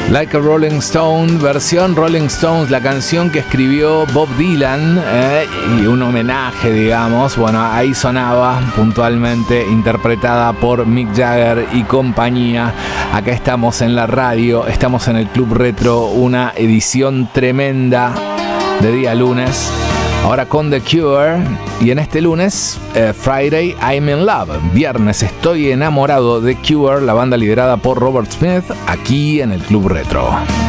Like a Rolling Stone, versión Rolling Stones, la canción que escribió Bob Dylan, y un homenaje, digamos. Bueno, ahí sonaba puntualmente, interpretada por Mick Jagger y compañía. Acá estamos en la radio, estamos en el Club Retro, una edición tremenda de día lunes. Ahora con The Cure, y en este lunes, Friday I'm in Love. Viernes estoy enamorado de Cure, la banda liderada por Robert Smith, aquí en el Club Retro.